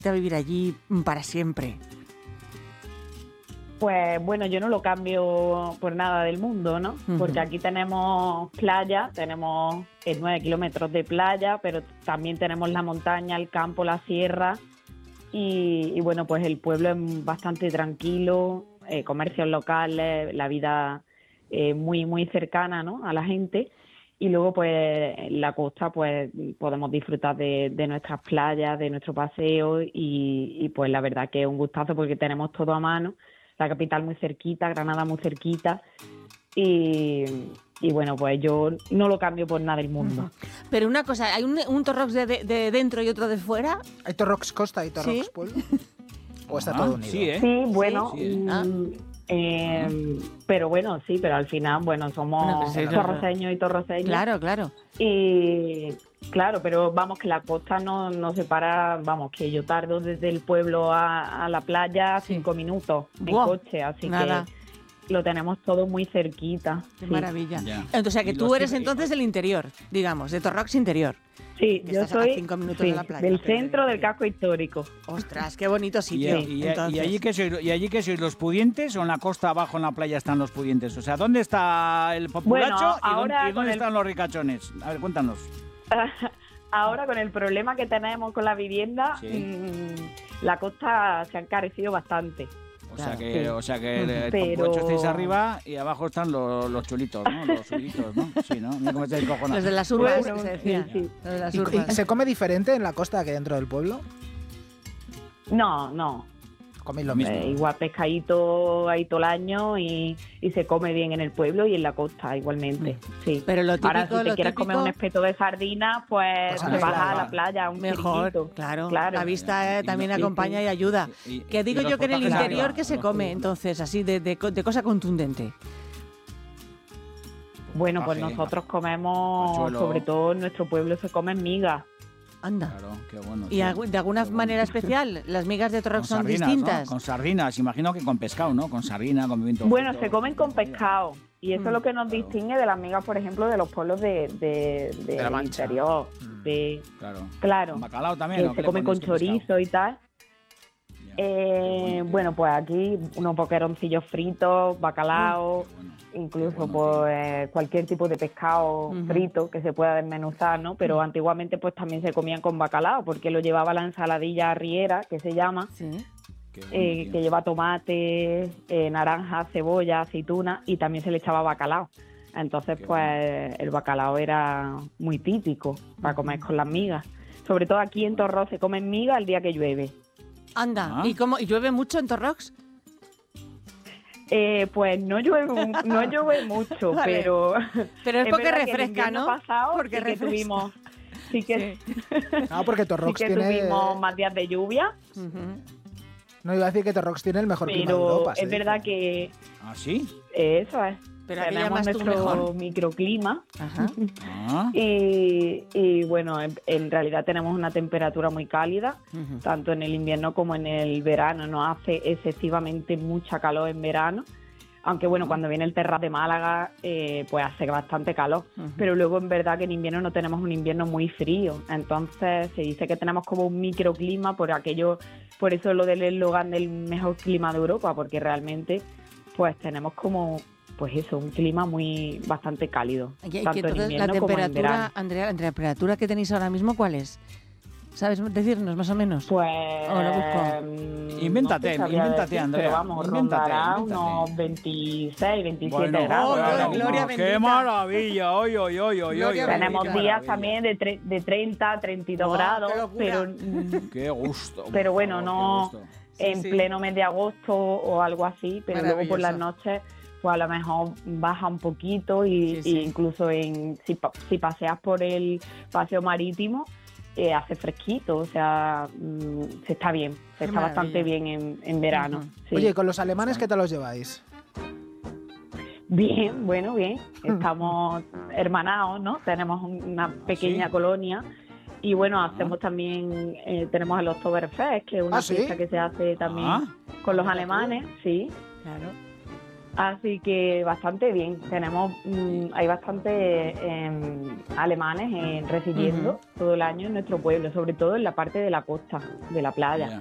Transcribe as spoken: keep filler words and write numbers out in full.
a vivir allí para siempre? Pues bueno, yo no lo cambio por nada del mundo, ¿no? Uh-huh. Porque aquí tenemos playa, tenemos eh, nueve kilómetros de playa, pero también tenemos la montaña, el campo, la sierra. Y, y bueno, pues el pueblo es bastante tranquilo, eh, comercios locales, la vida eh, muy, muy cercana, ¿no?, a la gente. Y luego, pues, en la costa, pues, podemos disfrutar de, de nuestras playas, de nuestro paseo. Y, y pues la verdad que es un gustazo porque tenemos todo a mano. La capital muy cerquita, Granada muy cerquita, y, y bueno, pues yo no lo cambio por nada del mundo. Uh-huh. Pero una cosa, ¿hay un, un Torrox de, de, de dentro y otro de fuera? ¿Hay Torrox Costa y Torrox ¿Sí? Pueblo? ¿O está ah, todo unido? Sí, ¿eh? Sí, bueno, sí, sí, ah. eh, uh-huh. pero bueno, sí, pero al final, bueno, somos bueno, pues sí, torroceños y torroceños. Claro, claro. Y claro, pero vamos, que la costa no nos separa, vamos, que yo tardo desde el pueblo a, a la playa sí. cinco minutos en wow. coche, así Nada. que lo tenemos todo muy cerquita. Qué sí. maravilla. Ya. Entonces, o sea, que tú eres entonces del interior, digamos, de Torrox interior. Sí, yo soy cinco minutos sí, de la playa. Del centro del casco histórico. Ostras, qué bonito sitio. ¿Y, y, y, allí que sois, ¿Y allí que sois los pudientes o en la costa abajo en la playa están los pudientes? O sea, ¿dónde está el populacho bueno, y dónde, y dónde están el... los ricachones? A ver, cuéntanos. Ahora, con el problema que tenemos con la vivienda, sí. mmm, la costa se ha encarecido bastante. O sea que, sí. o sea que el Pero... populacho estáis arriba y abajo están los, los chulitos, ¿no? Los subiditos, ¿no? Sí, ¿no? Mira cómo estáis cojonados. Los de las urbas, bueno, que se decía. Sí, sí. Los de las ¿Y, urbas. ¿Y se come diferente en la costa que dentro del pueblo? No, no. Coméis lo mismo. Eh, igual pescadito ahí todo el año y, y se come bien en el pueblo y en la costa igualmente, sí. Pero lo típico, Ahora, si te lo quieres típico... comer un espeto de sardina, pues, pues te vas a la playa, un mejor, chiquito. Claro, claro. La vista eh, también y, acompaña y, y ayuda. Y, y, que digo y yo que en el interior arriba, que se come, entonces, así, de, de, de cosa contundente. Bueno, pues nosotros comemos, Pachuelo. sobre todo en nuestro pueblo se comen migas. Anda. Claro, qué bueno. ¿Y tío, de alguna bueno. manera especial? ¿Las migas de Torrox son sardinas, distintas? ¿no? Con sardinas, imagino que con pescado, ¿no? Con sardina, con pimiento. Bueno, frito, se comen con pescado. Y eso mm. es lo que nos claro. distingue de las migas, por ejemplo, de los pueblos de, de, de, de del interior. Mm. De, claro. claro. ¿Con bacalao también? Que ¿no? se come con chorizo y tal. Eh, bueno, pues aquí unos boqueroncillos fritos, bacalao, bueno, incluso bueno, pues cualquier tipo de pescado uh-huh. frito que se pueda desmenuzar, ¿no? Pero uh-huh. antiguamente pues también se comían con bacalao porque lo llevaba la ensaladilla arriera, que se llama, sí. bueno, eh, que lleva tomate, eh, naranja, cebolla, aceituna y también se le echaba bacalao. Entonces Qué pues bueno. el bacalao era muy típico para comer con las migas. Sobre todo aquí en Torrox se comen migas el día que llueve. Anda, ¿Ah? ¿Y cómo y llueve mucho en Torrox? Eh, pues no llueve, no llueve mucho, vale. pero pero es, es porque refresca, el ¿no? Pasado porque sí que tuvimos, sí que sí. No, porque Torrox sí que tiene... tuvimos más días de lluvia. Uh-huh. No iba a decir que Torrox tiene el mejor pero clima de Europa. es verdad dijo. que ¿Ah, sí? Eso es. Pero tenemos nuestro microclima. Ajá. Ah. y, y bueno, en, en realidad tenemos una temperatura muy cálida, uh-huh. tanto en el invierno como en el verano. No hace excesivamente mucha calor en verano, aunque bueno, uh-huh. cuando viene el Terrat de Málaga, eh, pues hace bastante calor. Uh-huh. Pero luego en verdad que en invierno no tenemos un invierno muy frío. Entonces se dice que tenemos como un microclima por aquello, por eso lo del eslogan del mejor clima de Europa, porque realmente pues tenemos como... pues eso, un clima muy bastante cálido. Y, y tanto entonces, en invierno la temperatura, como en verano. Andrea, la temperatura que tenéis ahora mismo, ¿cuál es? ¿Sabes decirnos más o menos? Pues... ¿O lo busco? Invéntate, no invéntate, decir, Andrea. Pero vamos, invéntate, rondará invéntate. unos veintiséis, veintisiete bueno, grados. Oh, ¿no? Gloria ¡Qué bendita. maravilla! Oy, oy, oy, oy, oy, Tenemos oy, días también de, tre- de treinta, treinta y dos oh, grados, qué pero... ¡Qué gusto! Pero bueno, favor, no en sí, pleno mes de agosto o algo así, pero luego por las noches... pues a lo mejor baja un poquito y, sí, sí. y incluso en si, si paseas por el paseo marítimo eh, hace fresquito, o sea, mmm, se está bien, se está maravilla. bastante bien en, en verano. Uh-huh. Sí. Oye, ¿con los alemanes qué tal los lleváis? Bien, bueno, bien, estamos hermanados, ¿no? Tenemos una pequeña ¿Sí? colonia. Y bueno, hacemos ah. también, eh, tenemos el Oktoberfest, que es una ¿Ah, fiesta sí? que se hace también ah. con los alemanes, sí. Claro. Así que bastante bien. Tenemos, mmm, hay bastantes eh, alemanes eh, residiendo uh-huh. todo el año en nuestro pueblo, sobre todo en la parte de la costa, de la playa. Yeah.